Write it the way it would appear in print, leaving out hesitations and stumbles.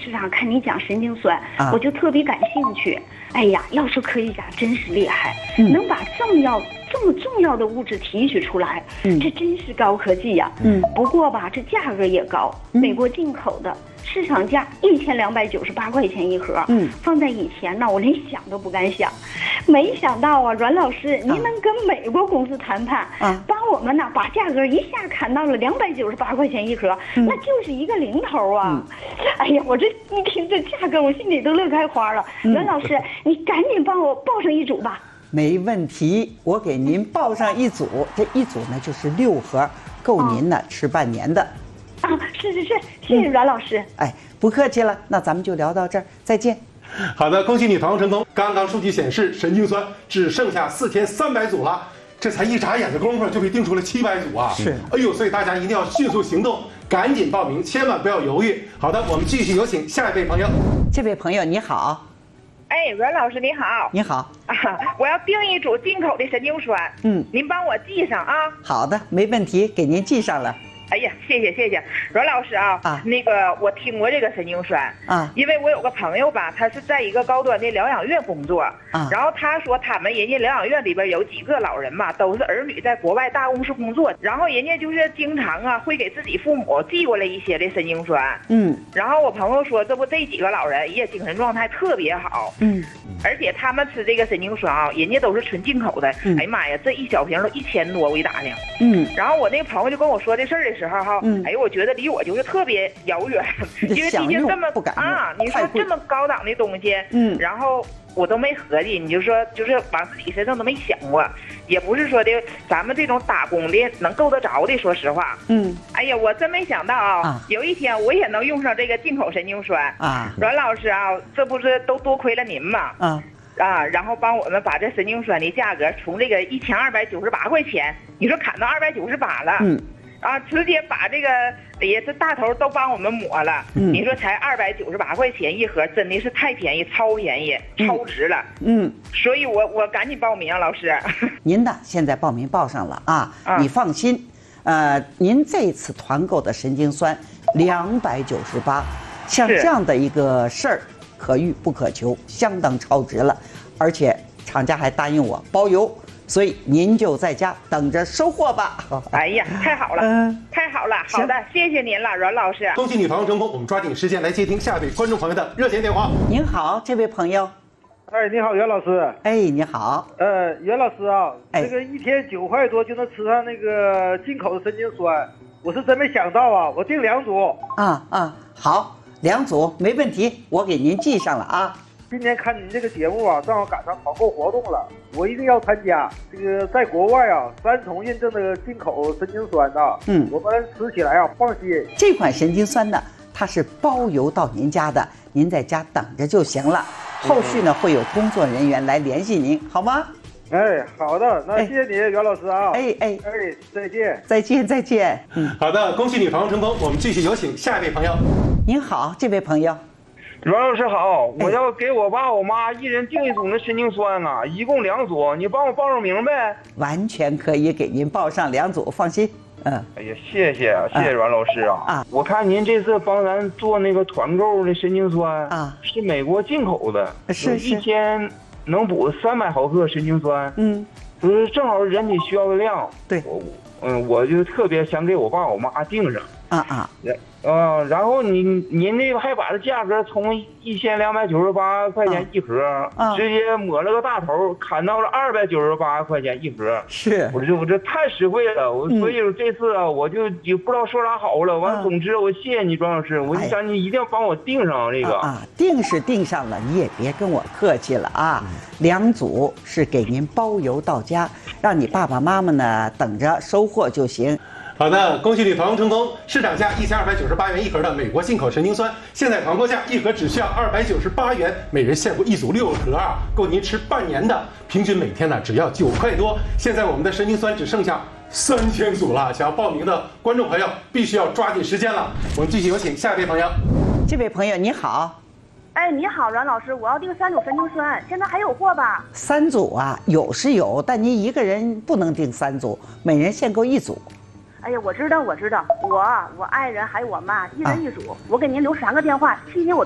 视上看你讲神经酸，我就特别感兴趣。哎呀，药社科学家真是厉害，能把这么重要的物质提取出来，这真是高科技呀。不过吧，这价格也高，美国进口的。市场价1298块钱一盒，放在以前呢，我连想都不敢想。没想到啊，阮老师，您能跟美国公司谈判，帮我们呢把价格一下砍到了298块钱一盒，那就是一个零头啊！哎呀，我这一听这价格，我心里都乐开花了。阮老师，你赶紧帮我报上一组吧。 没问题，我给您报上一组，这一组呢就是6盒，够您呢吃半年的。 是，谢谢阮老师。 哎，不客气了，那咱们就聊到这儿，再见。 好的，恭喜你团购成功。刚刚数据显示，神经酸只剩下4300组了，这才一眨眼的功夫就被定出了700组啊！ 是， 哎呦，所以大家一定要迅速行动，赶紧报名，千万不要犹豫。好的，我们继续有请下一位朋友。 这位朋友你好。 哎，阮老师你好。 你好。 我要订一组进口的神经酸，您帮我寄上啊。 好的，没问题，给您寄上了。 哎呀，谢谢，阮老师啊，那个我听过这个神经酸啊， 因为我有个朋友吧，他是在一个高端的疗养院工作啊，然后他说他们人家疗养院里边有几个老人嘛，都是儿女在国外大公司工作，然后人家就是经常啊会给自己父母寄过来一些的神经酸，然后我朋友说这不这几个老人也精神状态特别好，而且他们吃这个神经酸啊，人家都是纯进口的，哎呀妈呀，这一小瓶都1000多，我一打听，然后我那个朋友就跟我说这事儿的时候哈，哎呦，我觉得离我就是特别遥远，因为毕竟这么你说这么高档的东西，然后我都没合计，你就说就是往自己身上都没想过，也不是说的咱们这种打工的能够得着的，说实话，哎呀，我真没想到啊，有一天我也能用上这个进口神经酸啊，阮老师啊，这不是都多亏了您嘛，然后帮我们把这神经酸的价格从这个1298块钱，你说砍到298了，直接把这个也是大头都帮我们抹了，你说才298块钱一盒，真的是太便宜，超便宜，超值了，所以我赶紧报名啊，老师。 您呢现在报名报上了啊，你放心，您这次团购的神经酸298，像这样的一个事儿，可遇不可求，相当超值了，而且厂家还答应我包邮。所以您就在家等着收货吧。 哎呀，太好了，太好了，好的，谢谢您了，阮老师。 恭喜你团购成功，我们抓紧时间来接听下一位观众朋友的热线电话。 您好，这位朋友。 哎，你好，袁老师。 哎，你好。 袁老师啊，这个一天9块多就能吃上那个进口的神经酸，我是真没想到啊，我订2组。 好，2组没问题，我给您寄上了啊。 今年看您这个节目啊，正好赶上团购活动了，我一定要参加。这个在国外啊，3重认证的进口神经酸呐，我们吃起来啊放心。 这款神经酸呢，它是包邮到您家的，您在家等着就行了。后续呢会有工作人员来联系您，好吗？ 哎，好的，那谢谢你，袁老师啊。再见。 再见。 好的，恭喜你团购成功，我们继续有请下一位朋友。 您好，这位朋友。 阮老师好，我要给我爸我妈一人订一组那神经酸啊，一共2组，你帮我报上名呗。 完全可以给您报上2组，放心。 哎呀，谢谢阮老师啊。我看您这次帮咱做那个团购的神经酸啊，是美国进口的， 是一天能补300毫克神经酸，就是正好人体需要的量。 对， 我就特别想给我爸我妈订上。然后您那个还把这价格从1298块钱一盒，直接抹了个大头，砍到了298块钱一盒。 是， 我这太实惠了，所以这次啊，我就不知道说啥好了。完，总之我谢谢你，庄老师，我就想你一定要帮我订上这个。 订是订上了，你也别跟我客气了啊。2组是给您包邮到家，让你爸爸妈妈呢等着收货就行。 好的，恭喜你团购成功！市场价1298元一盒的美国进口神经酸，现在团购价一盒只需要298元，每人限购一组6盒啊，够您吃半年的，平均每天呢只要9块多。现在我们的神经酸只剩下3000组了，想要报名的观众朋友必须要抓紧时间了。我们继续有请下一位朋友。 这位朋友你好。 哎，你好，阮老师，我要订3组神经酸，现在还有货吧 ？3组啊，有是有，但您一个人不能订3组，每人限购1组。 哎呀，我知道，我爱人还有我妈，一人1组。我给您留3个电话，7天我